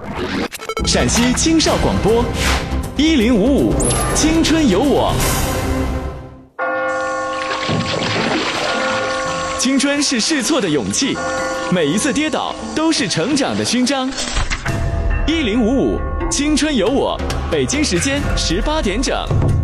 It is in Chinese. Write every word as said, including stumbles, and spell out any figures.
陕西青少广播，一零五五，青春有我。青春是试错的勇气，每一次跌倒都是成长的勋章。一零五五，青春有我，北京时间十八点整。